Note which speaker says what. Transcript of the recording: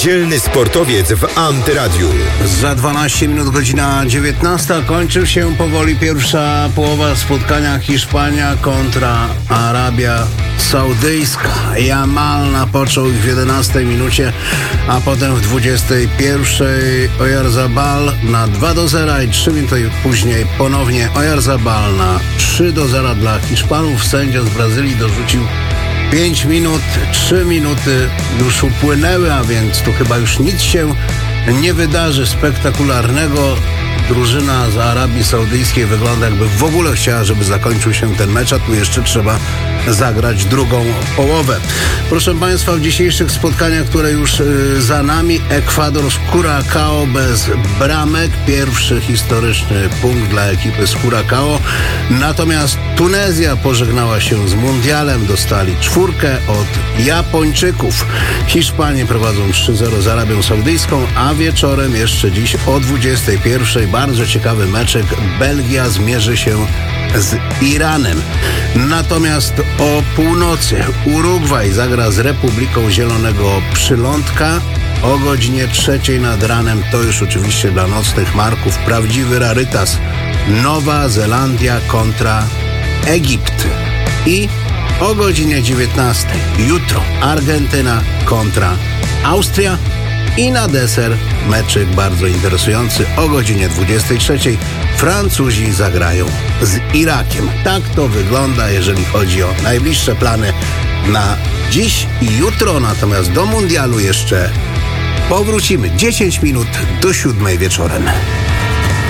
Speaker 1: Niedzielny sportowiec w Antyradiu.
Speaker 2: Za 12 minut godzina 19. Kończy się powoli pierwsza połowa spotkania Hiszpania kontra Arabia Saudyjska. Jamal napoczął ich w 11 minucie, a potem w 21 Oyarzabal na 2-0 i 3 minuty później ponownie Oyarzabal na 3-0 dla Hiszpanów. Sędzia z Brazylii dorzucił 5 minut, 3 minuty już upłynęły, a więc tu chyba już nic się nie wydarzy spektakularnego. Drużyna z Arabii Saudyjskiej wygląda, jakby w ogóle chciała, żeby zakończył się ten mecz, a tu jeszcze trzeba zagrać drugą połowę. Proszę Państwa, w dzisiejszych spotkaniach, które już za nami, Ekwador z Curacao bez bramek. Pierwszy historyczny punkt dla ekipy z Curacao. Natomiast Tunezja pożegnała się z mundialem. Dostali 4 od Japończyków. Hiszpanie prowadzą 3-0 z Arabią Saudyjską, a wieczorem jeszcze dziś o 21 bardzo ciekawy meczek. Belgia zmierzy się z Iranem. Natomiast o północy Urugwaj zagra z Republiką Zielonego Przylądka. O godzinie 3 nad ranem, to już oczywiście dla nocnych marków prawdziwy rarytas, Nowa Zelandia kontra Egipt. I o godzinie 19 jutro Argentyna kontra Austria. I na deser meczyk bardzo interesujący o godzinie 23 Francuzi zagrają z Irakiem. Tak to wygląda, jeżeli chodzi o najbliższe plany na dziś i jutro. Natomiast do mundialu jeszcze powrócimy 10 minut do 7 wieczorem.